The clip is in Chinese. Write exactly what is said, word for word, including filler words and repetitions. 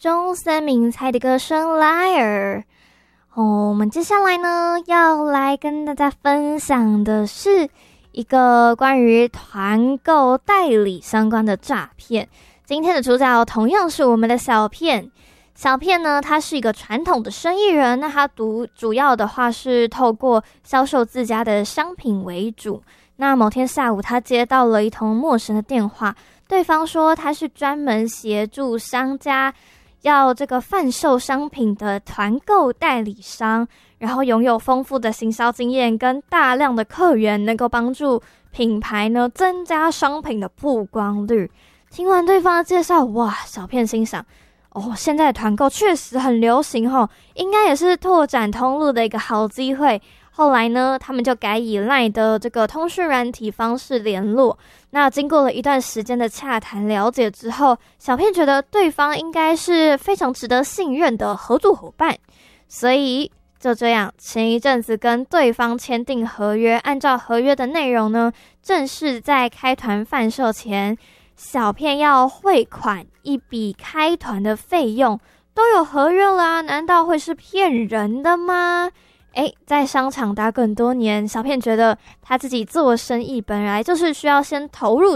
中森明菜的歌声《Liar》。哦，我们接下来呢要来跟大家分享的是一个关于团购代理相关的诈骗。今天的主角同样是我们的小片。小片呢，他是一个传统的生意人，那他主主要的话是透过销售自家的商品为主。那某天下午，他接到了一通陌生的电话，对方说他是专门协助商家要这个贩售商品的团购代理商，然后拥有丰富的行销经验跟大量的客源，能够帮助品牌呢增加商品的曝光率。听完对方的介绍，哇，小片心想，哦，现在的团购确实很流行齁，应该也是拓展通路的一个好机会。后来呢，他们就改以 LINE 的这个通讯软体方式联络。那经过了一段时间的洽谈了解之后，小片觉得对方应该是非常值得信任的合作伙伴，所以就这样，前一阵子跟对方签订合约，按照合约的内容呢，正式在开团贩售前，小片要汇款一笔开团的费用，都有合约啦，难道会是骗人的吗？诶，在商场打滚多年，小片觉得他自己做生意本来就是需要先投入